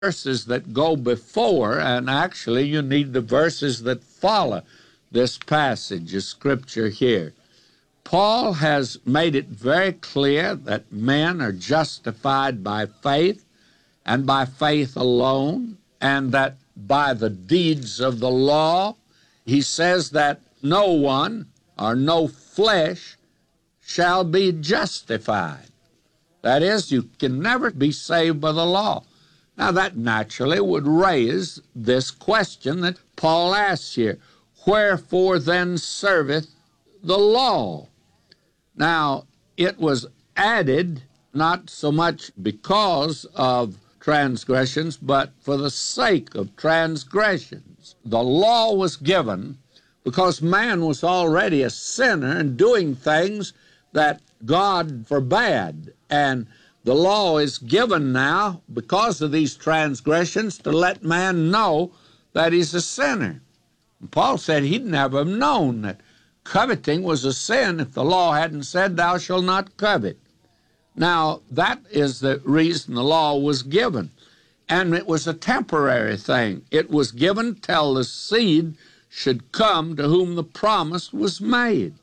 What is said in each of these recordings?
verses that go before, and actually you need the verses that follow this passage of Scripture here. Paul has made it very clear that men are justified by faith and by faith alone, and that by the deeds of the law, he says that no one or no flesh shall be justified. That is, you can never be saved by the law. Now, that naturally would raise this question that Paul asks here: wherefore then serveth the law? Now, it was added not so much because of transgressions, but for the sake of transgressions. The law was given because man was already a sinner and doing things that God forbade. And the law is given now because of these transgressions to let man know that he's a sinner. And Paul said he'd never have known that coveting was a sin if the law hadn't said, thou shalt not covet. Now, that is the reason the law was given. And it was a temporary thing. It was given till the seed should come to whom the promise was made.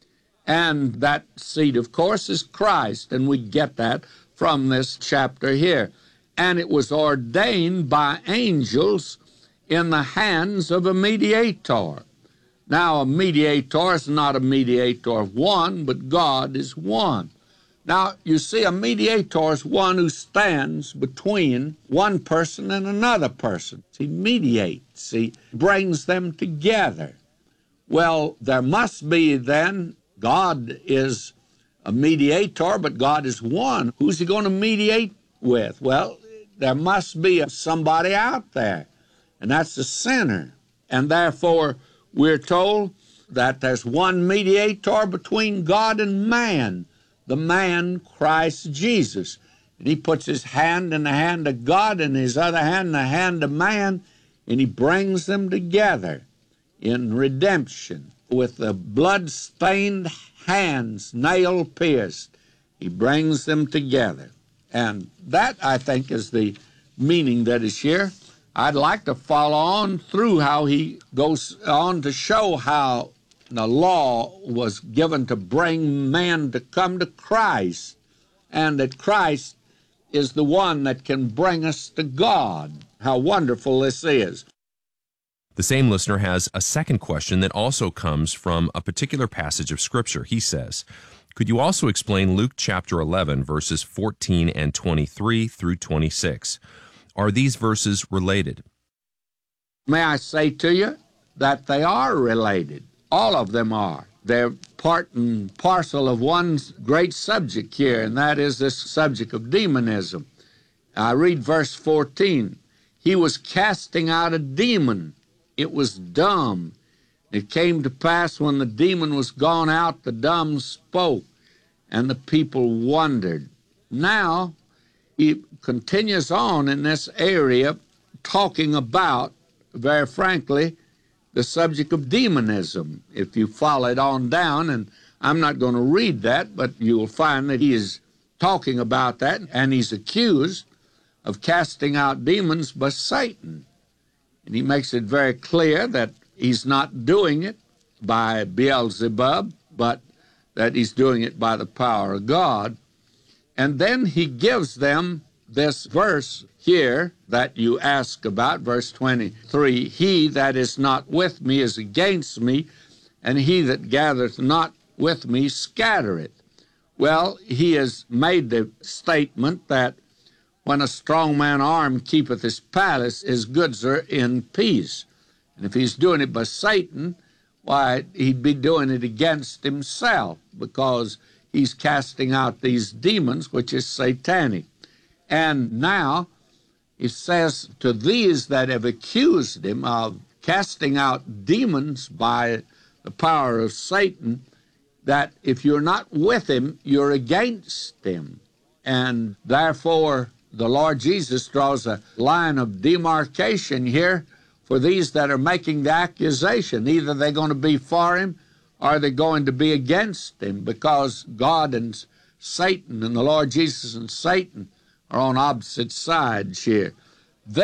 And that seed, of course, is Christ, and we get that from this chapter here. And it was ordained by angels in the hands of a mediator. Now, a mediator is not a mediator of one, but God is one. Now, you see, a mediator is one who stands between one person and another person. He mediates. He brings them together. Well, there must be then, God is a mediator, but God is one. Who's he going to mediate with? Well, there must be somebody out there, and that's the sinner. And therefore, we're told that there's one mediator between God and man, the man Christ Jesus. And he puts his hand in the hand of God and his other hand in the hand of man, and he brings them together in redemption with the blood-stained hands, nail-pierced. He brings them together. And that, I think, is the meaning that is here. I'd like to follow on through how he goes on to show how the law was given to bring man to come to Christ, and that Christ is the one that can bring us to God. How wonderful this is. The same listener has a second question that also comes from a particular passage of Scripture. He says, could you also explain Luke chapter 11, verses 14 and 23 through 26? Are these verses related? May I say to you that they are related. All of them are. They're part and parcel of one great subject here, and that is this subject of demonism. I read verse 14. He was casting out a demon. It was dumb. It came to pass when the demon was gone out, the dumb spoke, and the people wondered. Now, he continues on in this area talking about, very frankly, the subject of demonism. If you follow it on down, and I'm not going to read that, but you will find that he is talking about that, and he's accused of casting out demons by Satan. And he makes it very clear that he's not doing it by Beelzebub, but that he's doing it by the power of God. And then he gives them this verse here that you ask about, verse 23, he that is not with me is against me, and he that gathereth not with me scattereth. Well, he has made the statement that when a strong man armed keepeth his palace, his goods are in peace. And if he's doing it by Satan, why, he'd be doing it against himself, because he's casting out these demons, which is satanic. And now he says to these that have accused him of casting out demons by the power of Satan, that if you're not with him, you're against him. And therefore, the Lord Jesus draws a line of demarcation here for these that are making the accusation. Either they're going to be for him or they're going to be against him, because God and Satan and the Lord Jesus and Satan are on opposite sides here.